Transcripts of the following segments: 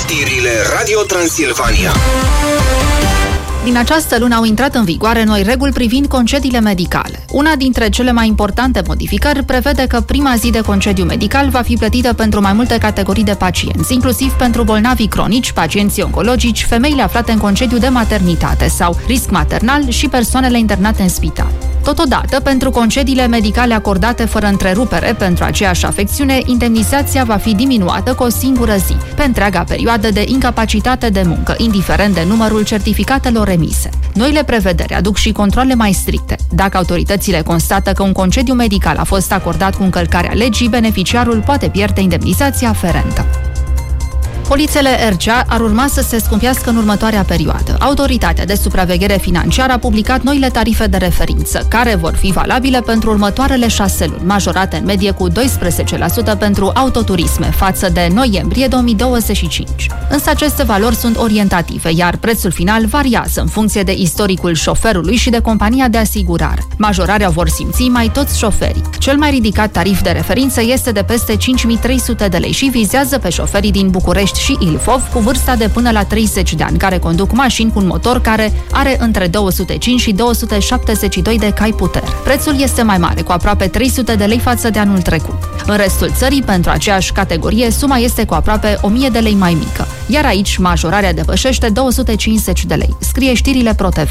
Știrile Radio Transilvania. Din această lună au intrat în vigoare noi reguli privind concediile medicale. Una dintre cele mai importante modificări prevede că prima zi de concediu medical va fi plătită pentru mai multe categorii de pacienți, inclusiv pentru bolnavii cronici, pacienții oncologici, femeile aflate în concediu de maternitate sau risc maternal și persoanele internate în spital. Totodată, pentru concediile medicale acordate fără întrerupere pentru aceeași afecțiune, indemnizația va fi diminuată cu o singură zi, pe întreaga perioadă de incapacitate de muncă, indiferent de numărul certificatelor emise. Noile prevederi aduc și controale mai stricte. Dacă autoritățile constată că un concediu medical a fost acordat cu încălcarea legii, beneficiarul poate pierde indemnizația aferentă. Polițele RCA ar urma să se scumpească în următoarea perioadă. Autoritatea de supraveghere financiară a publicat noile tarife de referință, care vor fi valabile pentru următoarele 6 luni, majorate în medie cu 12% pentru autoturisme, față de noiembrie 2025. Însă aceste valori sunt orientative, iar prețul final variază în funcție de istoricul șoferului și de compania de asigurare. Majorarea vor simți mai toți șoferii. Cel mai ridicat tarif de referință este de peste 5.300 de lei și vizează pe șoferii din București și Ilfov cu vârsta de până la 30 de ani, care conduc mașini cu un motor care are între 205 și 272 de cai putere. Prețul este mai mare, cu aproape 300 de lei față de anul trecut. În restul țării, pentru aceeași categorie, suma este cu aproape 1000 de lei mai mică, iar aici majorarea depășește 250 de lei, scrie știrile ProTV.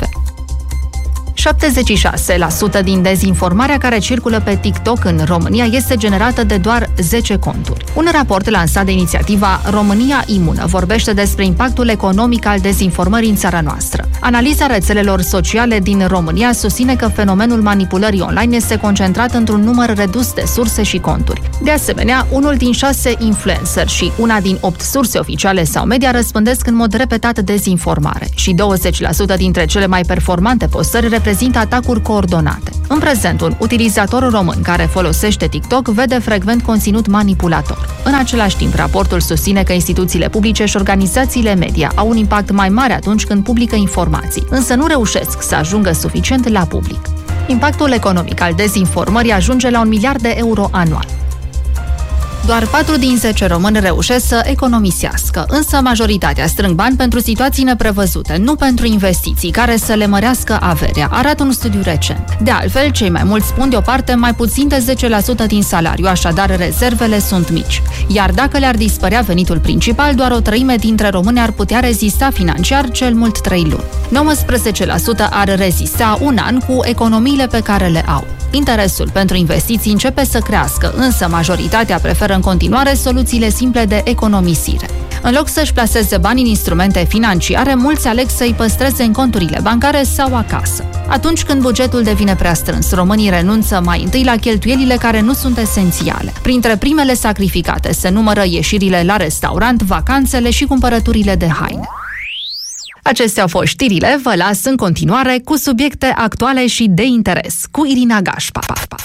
76% din dezinformarea care circulă pe TikTok în România este generată de doar 10 conturi. Un raport lansat de inițiativa România Imună vorbește despre impactul economic al dezinformării în țara noastră. Analiza rețelelor sociale din România susține că fenomenul manipulării online este concentrat într-un număr redus de surse și conturi. De asemenea, unul din 6 influenceri și una din 8 surse oficiale sau media răspândesc în mod repetat dezinformare și 20% dintre cele mai performante postări reprezintă atacuri coordonate. În prezent, un utilizator român care folosește TikTok vede frecvent conținut manipulator. În același timp, raportul susține că instituțiile publice și organizațiile media au un impact mai mare atunci când publică informații, însă nu reușesc să ajungă suficient la public. Impactul economic al dezinformării ajunge la 1 miliard de euro anual. Doar 4 din 10 români reușesc să economisească, însă majoritatea strâng bani pentru situații neprevăzute, nu pentru investiții care să le mărească averea, arată un studiu recent. De altfel, cei mai mulți pun deoparte mai puțin de 10% din salariu, așadar rezervele sunt mici. Iar dacă le-ar dispărea venitul principal, doar o treime dintre români ar putea rezista financiar cel mult 3 luni. 19% ar rezista un an cu economiile pe care le au. Interesul pentru investiții începe să crească, însă majoritatea preferă în continuare soluțiile simple de economisire. În loc să-și plaseze bani în instrumente financiare, mulți aleg să-i păstreze în conturile bancare sau acasă. Atunci când bugetul devine prea strâns, românii renunță mai întâi la cheltuielile care nu sunt esențiale. Printre primele sacrificate se numără ieșirile la restaurant, vacanțele și cumpărăturile de haine. Acestea au fost știrile, vă las în continuare cu subiecte actuale și de interes, cu Irina Gașpa.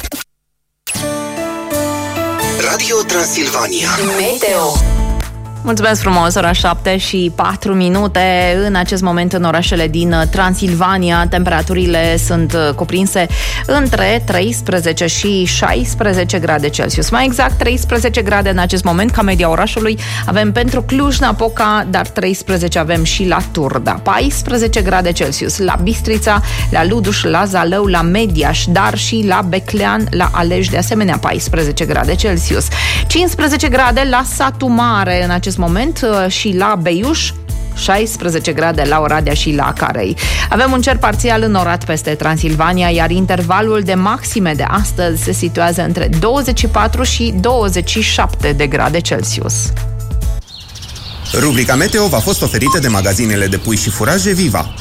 Radio Transilvania. Meteo. Mulțumesc frumos, ora 7 și 4 minute. În acest moment în orașele din Transilvania temperaturile sunt cuprinse între 13 și 16 grade Celsius. Mai exact 13 grade în acest moment ca media orașului avem pentru Cluj-Napoca, dar 13 avem și la Turda. 14 grade Celsius la Bistrița, la Luduș, la Zalău, la Mediaș, dar și la Beclean, la Alej, de asemenea 14 grade Celsius. 15 grade la Satu Mare în acest moment și la Beiuș, 16 grade la Oradea și la Carei. Avem un cer parțial înorat peste Transilvania, iar intervalul de maxime de astăzi se situează între 24 și 27 de grade Celsius. Rubrica Meteo v-a fost oferită de magazinele de pui și furaje Viva.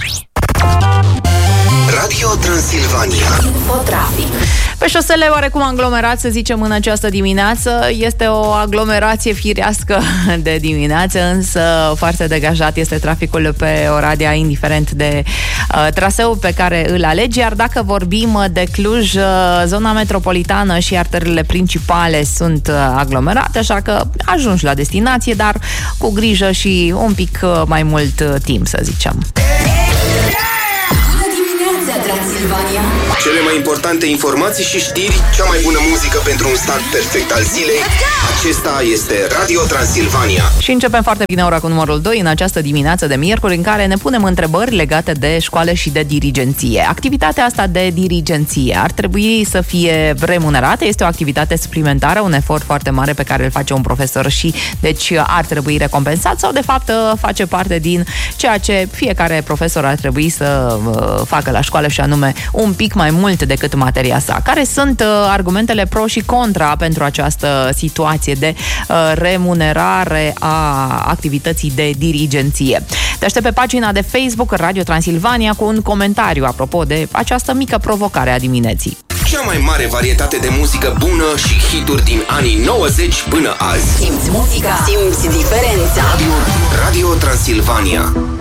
Radio Transilvania. Infotrafic. Pe șosele oarecum aglomerat, să zicem, în această dimineață. Este o aglomerație firească de dimineață, însă foarte degajat este traficul pe Oradea, indiferent de traseul pe care îl alegi. Iar dacă vorbim de Cluj, zona metropolitană și arterele principale sunt aglomerate, așa că ajungi la destinație, dar cu grijă și un pic mai mult timp, să zicem. Transilvania. Cele mai importante informații și știri, cea mai bună muzică pentru un start perfect al zilei. Acesta este Radio Transilvania. Și începem foarte bine ora cu numărul 2 în această dimineață de miercuri, în care ne punem întrebări legate de școală și de dirigenție. Activitatea asta de dirigenție ar trebui să fie remunerată, este o activitate suplimentară, un efort foarte mare pe care îl face un profesor și deci ar trebui recompensat, sau de fapt face parte din ceea ce fiecare profesor ar trebui să facă la școală, și anume un pic mai mult decât materia sa. Care sunt argumentele pro și contra pentru această situație de remunerare a activității de dirigenție? Te aștept pe pagina de Facebook Radio Transilvania cu un comentariu apropo de această mică provocare a dimineții. Cea mai mare varietate de muzică bună și hituri din anii 90 până azi. Simți muzica, simți diferența. Radio Transilvania.